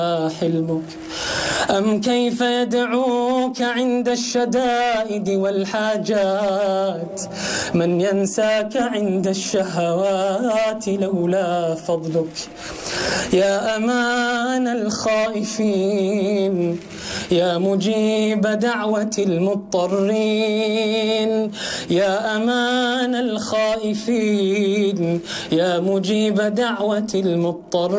حلمك أم كيف يدعوك عند الشدائد والحاجات من ينساك عند الشهوات لولا فضلك. يا أمان الخائفين يا مجيب دعوة المضطرين، يا أمان الخائفين يا مجيب دعوة المضطرين.